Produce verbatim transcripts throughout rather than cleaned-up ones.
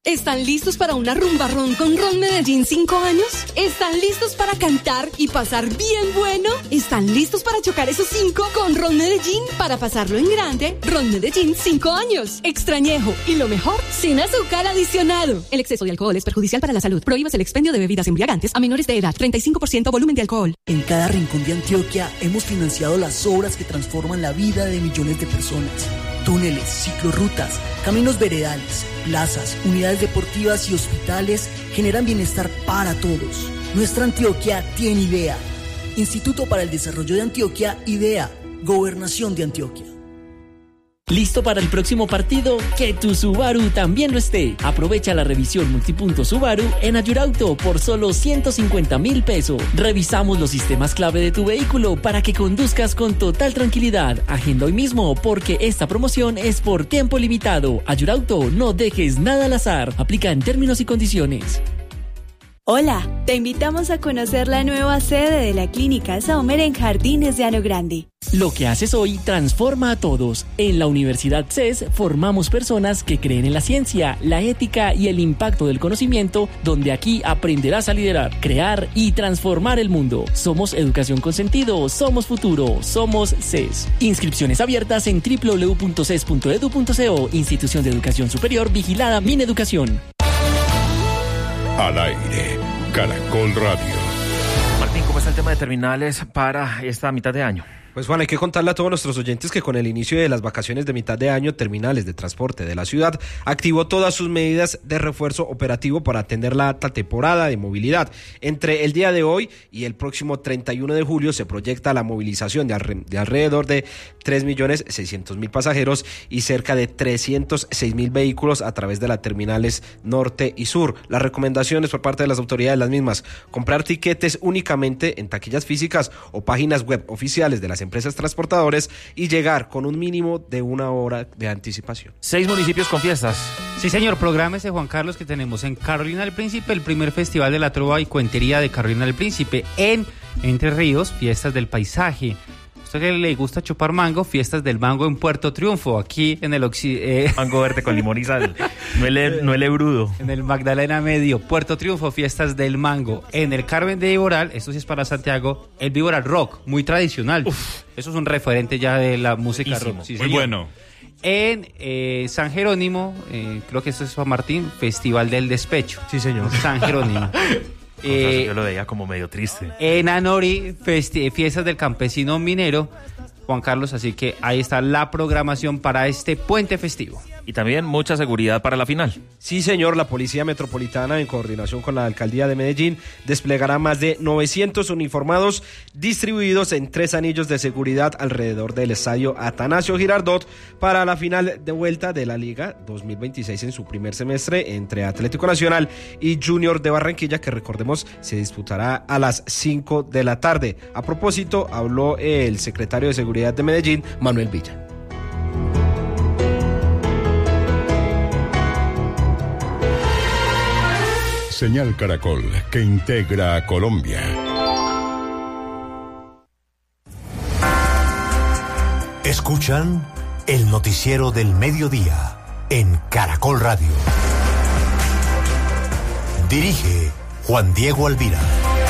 ¿Están listos para una rumbarrón con Ron Medellín cinco años? ¿Están listos para cantar y pasar bien bueno? ¿Están listos para chocar esos cinco con Ron Medellín para pasarlo en grande? Ron Medellín cinco años. Extrañejo y lo mejor, sin azúcar adicionado. El exceso de alcohol es perjudicial para la salud. Prohíbas el expendio de bebidas embriagantes a menores de edad. treinta y cinco por ciento volumen de alcohol. En cada rincón de Antioquia hemos financiado las obras que transforman la vida de millones de personas. Túneles, ciclorrutas, caminos veredales, plazas, unidades deportivas y hospitales generan bienestar para todos. Nuestra Antioquia tiene idea. Instituto para el Desarrollo de Antioquia, IDEA. Gobernación de Antioquia. ¿Listo para el próximo partido? Que tu Subaru también lo esté. Aprovecha la revisión multipunto Subaru en Ayurauto por solo ciento cincuenta mil pesos. Revisamos los sistemas clave de tu vehículo para que conduzcas con total tranquilidad. Agenda hoy mismo porque esta promoción es por tiempo limitado. Ayurauto, no dejes nada al azar. Aplica en términos y condiciones. Hola, te invitamos a conocer la nueva sede de la Clínica Saumer en Jardines de Ano Grande. Lo que haces hoy transforma a todos. En la Universidad C E S formamos personas que creen en la ciencia, la ética y el impacto del conocimiento, donde aquí aprenderás a liderar, crear y transformar el mundo. Somos educación con sentido, somos futuro, somos C E S. Inscripciones abiertas en doble u doble u doble u punto c e s punto e d u punto co. Institución de Educación Superior vigilada Mineducación. Al aire, Caracol Radio. Martín, ¿cómo está el tema de terminales para esta mitad de año? Pues Juan, hay que contarle a todos nuestros oyentes que con el inicio de las vacaciones de mitad de año, Terminales de Transporte de la ciudad activó todas sus medidas de refuerzo operativo para atender la alta temporada de movilidad. Entre el día de hoy y el próximo treinta y uno de julio se proyecta la movilización de, alre- de alrededor de tres millones seiscientos mil pasajeros y cerca de trescientos seis mil vehículos a través de las terminales norte y sur. Las recomendaciones por parte de las autoridades las mismas: comprar tiquetes únicamente en taquillas físicas o páginas web oficiales de las empresas transportadoras y llegar con un mínimo de una hora de anticipación. Seis municipios con fiestas. Sí, señor, prográmese, Juan Carlos, que tenemos en Carolina del Príncipe el primer festival de la trova y cuentería de Carolina del Príncipe. En Entre Ríos, fiestas del paisaje. ¿Usted que le gusta chupar mango? Fiestas del mango en Puerto Triunfo, aquí en el occidente. Eh, mango verde con limón y sal. No el, no el ebrudo. En el Magdalena Medio, Puerto Triunfo, fiestas del mango. En el Carmen de Iboral, esto sí es para Santiago, el Iboral Rock, muy tradicional. Uf. Eso es un referente ya de la música Buenísimo. rock. Sí, muy bueno. En eh, San Jerónimo, eh, creo que esto es Juan Martín, Festival del Despecho. Sí, señor. San Jerónimo. Eh, yo lo veía como medio triste. En Anori, festi- fiestas del campesino minero, Juan Carlos, así que ahí está la programación para este puente festivo. Y también mucha seguridad para la final. Sí, señor, la Policía Metropolitana, en coordinación con la Alcaldía de Medellín, desplegará más de novecientos uniformados distribuidos en tres anillos de seguridad alrededor del estadio Atanasio Girardot para la final de vuelta de la Liga dos mil veintiséis en su primer semestre entre Atlético Nacional y Junior de Barranquilla, que recordemos se disputará a las cinco de la tarde. A propósito, habló el secretario de Seguridad de Medellín, Manuel Villa. Señal Caracol, que integra a Colombia. Escuchan el noticiero del mediodía en Caracol Radio. Dirige Juan Diego Alvira.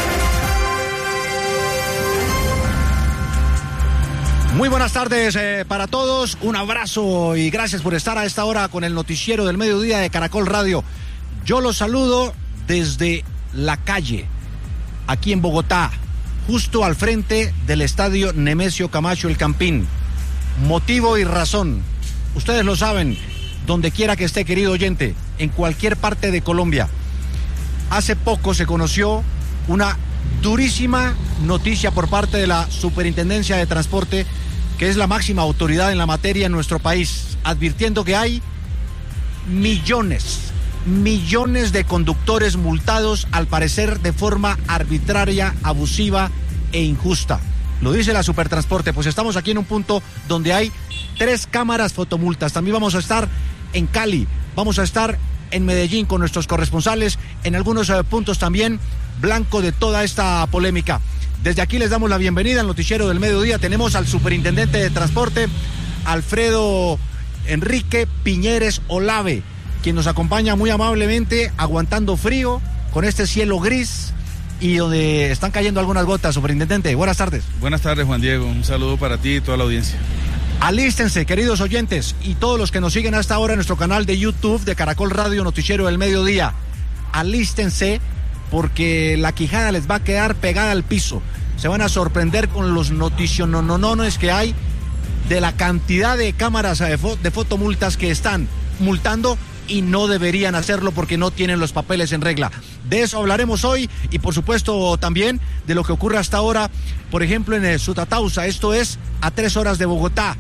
Muy buenas tardes eh, para todos, un abrazo y gracias por estar a esta hora con el noticiero del mediodía de Caracol Radio. Yo los saludo desde la calle, aquí en Bogotá, justo al frente del estadio Nemesio Camacho El Campín. Motivo y razón, ustedes lo saben, donde quiera que esté, querido oyente, en cualquier parte de Colombia. Hace poco se conoció una durísima noticia por parte de la Superintendencia de Transporte, que es la máxima autoridad en la materia en nuestro país, advirtiendo que hay millones millones de conductores multados, al parecer de forma arbitraria, abusiva e injusta. Lo dice la Supertransporte. Pues estamos aquí en un punto donde hay tres cámaras fotomultas. También vamos a estar en Cali, vamos a estar en Medellín con nuestros corresponsales, en algunos eh, puntos también blanco de toda esta polémica. Desde aquí les damos la bienvenida al noticiero del mediodía. Tenemos al superintendente de transporte, Alfredo Enrique Piñeres Olave. quien nos acompaña muy amablemente, aguantando frío, con este cielo gris y donde están cayendo algunas gotas. Superintendente, buenas tardes. Buenas tardes, Juan Diego. Un saludo para ti y toda la audiencia. Alístense, queridos oyentes, y todos los que nos siguen hasta ahora en nuestro canal de YouTube de Caracol Radio Noticiero del Mediodía. Alístense, porque la quijada les va a quedar pegada al piso. Se van a sorprender con los noticionononones que hay de la cantidad de cámaras de, fo- de fotomultas que están multando y no deberían hacerlo porque no tienen los papeles en regla. De eso hablaremos hoy y por supuesto también de lo que ocurre hasta ahora, por ejemplo en el Sutatausa, esto es a tres horas de Bogotá.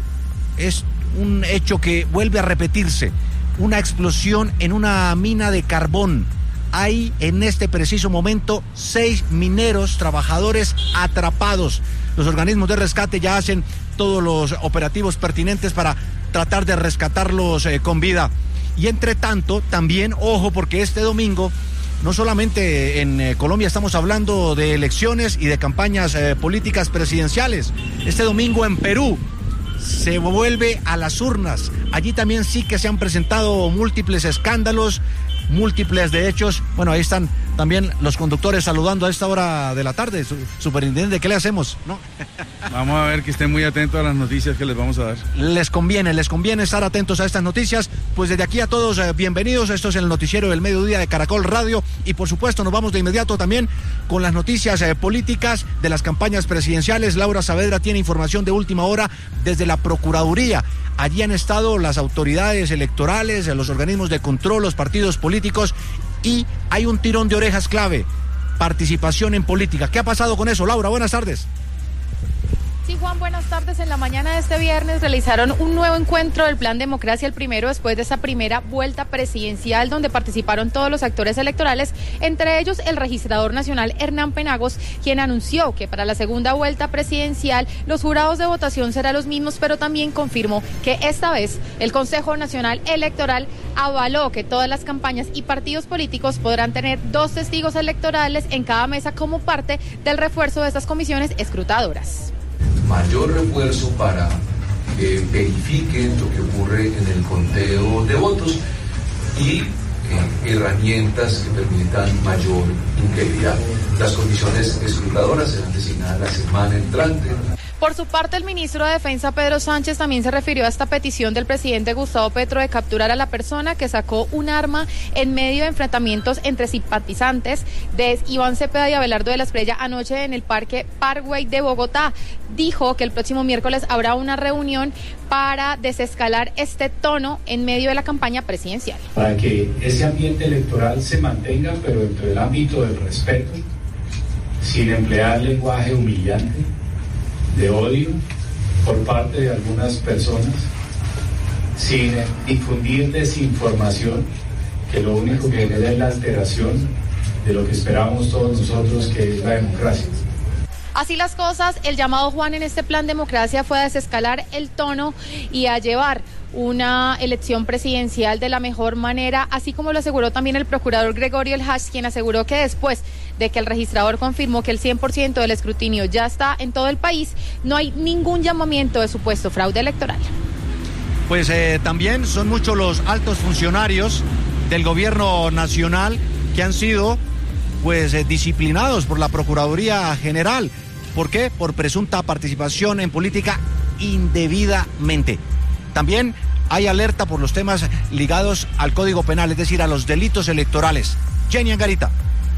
Es un hecho que vuelve a repetirse, una explosión en una mina de carbón. Hay en este preciso momento seis mineros, trabajadores atrapados. Los organismos de rescate ya hacen todos los operativos pertinentes para tratar de rescatarlos eh, con vida. Y entre tanto, también, ojo, porque este domingo, no solamente en eh, Colombia estamos hablando de elecciones y de campañas eh, políticas presidenciales. Este domingo en Perú se vuelve a las urnas. Allí también sí que se han presentado múltiples escándalos, múltiples de hechos. Bueno, ahí están también los conductores saludando a esta hora de la tarde. Su, superintendente, ¿qué le hacemos? ¿No? Vamos a ver que estén muy atentos a las noticias que les vamos a dar. Les conviene, les conviene estar atentos a estas noticias. Pues desde aquí a todos, eh, bienvenidos. Esto es el noticiero del mediodía de Caracol Radio. Y por supuesto nos vamos de inmediato también con las noticias eh, políticas de las campañas presidenciales. Laura Saavedra tiene información de última hora desde la Procuraduría. Allí han estado las autoridades electorales, los organismos de control, los partidos políticos, y hay un tirón de orejas clave: participación en política. ¿Qué ha pasado con eso, Laura? Buenas tardes. Sí, Juan, buenas tardes. En la mañana de este viernes realizaron un nuevo encuentro del Plan Democracia, el primero después de esa primera vuelta presidencial donde participaron todos los actores electorales, entre ellos el registrador nacional Hernán Penagos, quien anunció que para la segunda vuelta presidencial los jurados de votación serán los mismos, pero también confirmó que esta vez el Consejo Nacional Electoral avaló que todas las campañas y partidos políticos podrán tener dos testigos electorales en cada mesa como parte del refuerzo de estas comisiones escrutadoras. Mayor refuerzo para que verifiquen lo que ocurre en el conteo de votos y eh, herramientas que permitan mayor integridad. Las comisiones escrutadoras serán designadas la semana entrante. Por su parte, el ministro de Defensa, Pedro Sánchez, también se refirió a esta petición del presidente Gustavo Petro de capturar a la persona que sacó un arma en medio de enfrentamientos entre simpatizantes de Iván Cepeda y Abelardo de la Espriella anoche en el Parque Parkway de Bogotá. Dijo que el próximo miércoles habrá una reunión para desescalar este tono en medio de la campaña presidencial. Para que ese ambiente electoral se mantenga, pero dentro del ámbito del respeto, sin emplear lenguaje humillante, de odio por parte de algunas personas, sin difundir desinformación, que lo único que genera es la alteración de lo que esperamos todos nosotros, que es la democracia. Así las cosas, el llamado, Juan, en este Plan Democracia fue a desescalar el tono y a llevar una elección presidencial de la mejor manera, así como lo aseguró también el procurador Gregorio El Hach, quien aseguró que después de que el registrador confirmó que el cien por ciento del escrutinio ya está en todo el país, no hay ningún llamamiento de supuesto fraude electoral. Pues eh, también son muchos los altos funcionarios del gobierno nacional que han sido pues eh, disciplinados por la Procuraduría General. ¿Por qué? Por presunta participación en política indebidamente. También hay alerta por los temas ligados al Código Penal, es decir, a los delitos electorales. Jenny Angarita.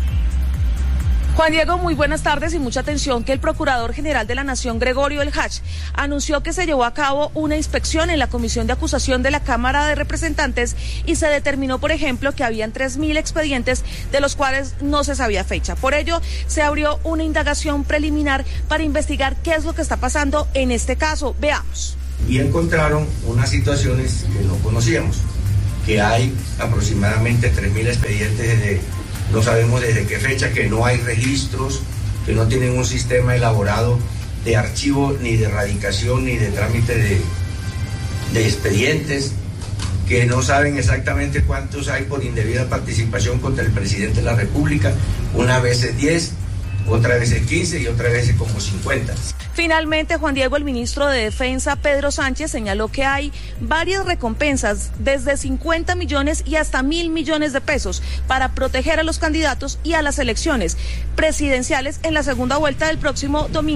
Juan Diego, muy buenas tardes y mucha atención que el Procurador General de la Nación, Gregorio El Hach, anunció que se llevó a cabo una inspección en la Comisión de Acusación de la Cámara de Representantes y se determinó, por ejemplo, que habían tres mil expedientes de los cuales no se sabía fecha. Por ello, se abrió una indagación preliminar para investigar qué es lo que está pasando en este caso. Veamos. Y encontraron unas situaciones que no conocíamos, que hay aproximadamente tres mil expedientes de... No sabemos desde qué fecha, que no hay registros, que no tienen un sistema elaborado de archivo, ni de erradicación, ni de trámite de, de expedientes, que no saben exactamente cuántos hay por indebida participación contra el presidente de la República, una vez es diez, otras veces quince y otras veces como cincuenta. Finalmente, Juan Diego, el ministro de Defensa, Pedro Sánchez, señaló que hay varias recompensas desde cincuenta millones y hasta mil millones de pesos para proteger a los candidatos y a las elecciones presidenciales en la segunda vuelta del próximo domingo.